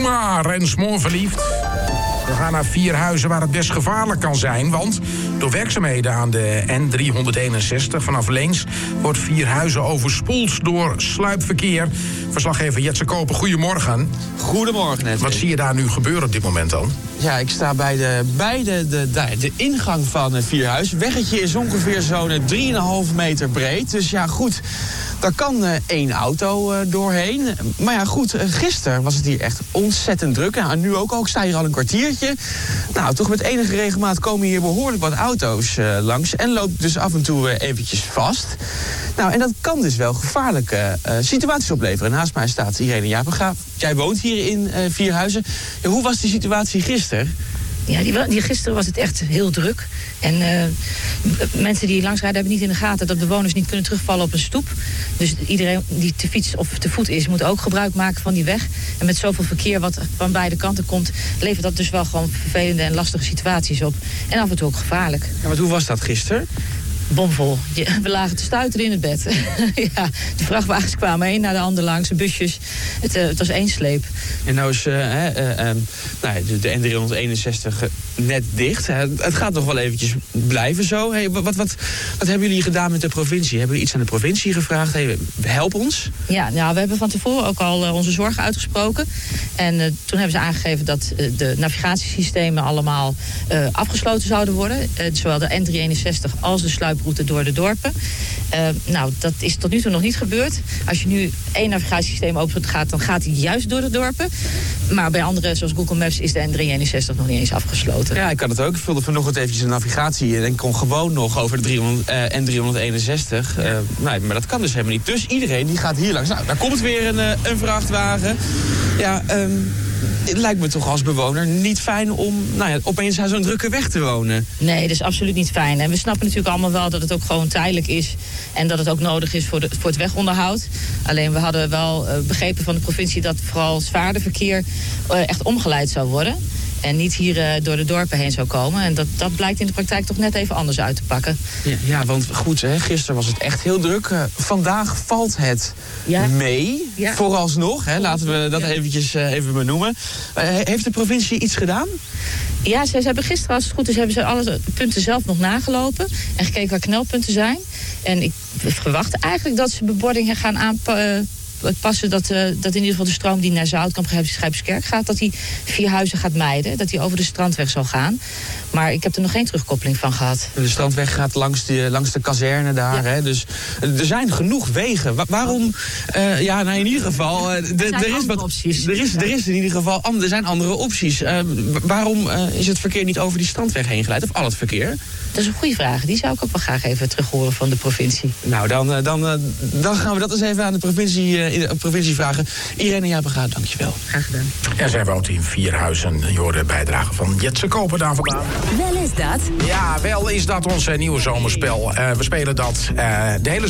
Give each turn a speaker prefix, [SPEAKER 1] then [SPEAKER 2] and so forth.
[SPEAKER 1] Oma Rensmoor verliefd. We gaan naar Vierhuizen waar het best gevaarlijk kan zijn. Want door werkzaamheden aan de N361 vanaf Leens wordt Vierhuizen overspoeld door sluipverkeer. Verslaggever Jetse Koper, goedemorgen.
[SPEAKER 2] Goedemorgen, Edwin.
[SPEAKER 1] Wat zie je daar nu gebeuren op dit moment dan?
[SPEAKER 2] Ja, ik sta bij de ingang van Vierhuizen. Weggetje is ongeveer zo'n 3,5 meter breed. Dus ja, goed, daar kan 1 auto doorheen. Maar ja, goed, gisteren was het hier echt ontzettend druk. En nu ook al, ik sta hier al een kwartiertje. Nou, toch met enige regelmaat komen hier behoorlijk wat auto's langs. En loopt dus af en toe eventjes vast. Nou, en dat kan dus wel gevaarlijke situaties opleveren. Naast mij staat Irene Japenga. Jij woont hier in Vierhuizen. Ja, hoe was die situatie gisteren?
[SPEAKER 3] Ja, die gisteren was het echt heel druk. En mensen die langsrijden hebben niet in de gaten dat bewoners niet kunnen terugvallen op een stoep. Dus iedereen die te fiets of te voet is, moet ook gebruik maken van die weg. En met zoveel verkeer wat van beide kanten komt, levert dat dus wel gewoon vervelende en lastige situaties op. En af en toe ook gevaarlijk.
[SPEAKER 2] Ja, maar hoe was dat gisteren?
[SPEAKER 3] Bomvol. We lagen te stuiteren in het bed. Ja, de vrachtwagens kwamen een naar de ander langs, de busjes. Het was één sleep.
[SPEAKER 2] En nou is de N361 net dicht. Het gaat nog wel eventjes blijven zo. Hey, wat hebben jullie gedaan met de provincie? Hebben jullie iets aan de provincie gevraagd? Hey, help ons.
[SPEAKER 3] Ja, nou, we hebben van tevoren ook al onze zorgen uitgesproken. En toen hebben ze aangegeven dat de navigatiesystemen allemaal afgesloten zouden worden. Zowel de N361 als de sluiproute door de dorpen. Nou, dat is tot nu toe nog niet gebeurd. Als je nu 1 navigatiesysteem open gaat, dan gaat hij juist door de dorpen. Maar bij andere, zoals Google Maps, is de N361 nog niet eens afgesloten.
[SPEAKER 2] Ja, ik kan het ook. Ik vulde vanochtend eventjes een navigatie en kon gewoon nog over de N361. Nee, maar dat kan dus helemaal niet. Dus iedereen die gaat hier langs. Nou, daar komt weer een vrachtwagen. Ja, het lijkt me toch als bewoner niet fijn om opeens aan zo'n drukke weg te wonen.
[SPEAKER 3] Nee, dat is absoluut niet fijn. En we snappen natuurlijk allemaal wel dat het ook gewoon tijdelijk is. En dat het ook nodig is voor het wegonderhoud. Alleen we hadden wel begrepen van de provincie dat vooral zwaarder verkeer echt omgeleid zou worden. En niet hier door de dorpen heen zou komen. En dat blijkt in de praktijk toch net even anders uit te pakken.
[SPEAKER 2] Ja, want goed, gisteren was het echt heel druk. Vandaag valt het mee, vooralsnog. Laten we dat eventjes even benoemen. Heeft de provincie iets gedaan?
[SPEAKER 3] Ja, ze hebben gisteren, als het goed is, hebben ze alle punten zelf nog nagelopen. En gekeken waar knelpunten zijn. En ik verwacht eigenlijk dat ze bebordingen gaan passen dat in ieder geval de stroom die naar Zoutkamp, Grijpskerk gaat, dat die Vierhuizen gaat mijden. Dat die over de Strandweg zal gaan. Maar ik heb er nog geen terugkoppeling van gehad. De
[SPEAKER 2] Strandweg gaat langs de kazerne daar. Ja. Hè? Dus er zijn genoeg wegen. Waarom? In ieder geval. Er is wat opties. Er is in ieder geval. Er zijn andere opties. Waarom is het verkeer niet over die Strandweg heen geleid? Of al het verkeer?
[SPEAKER 3] Dat is een goede vraag. Die zou ik ook wel graag even terug horen van de provincie.
[SPEAKER 2] Nou, dan gaan we dat eens even aan de provincie vragen. Irene Japenga, dankjewel.
[SPEAKER 3] Graag gedaan.
[SPEAKER 1] En zij woont in Vierhuizen. Je hoorde de bijdrage van Jetse Koper daar vandaan.
[SPEAKER 4] Wel is dat.
[SPEAKER 1] Ja, wel is dat ons nieuwe zomerspel. We spelen dat de hele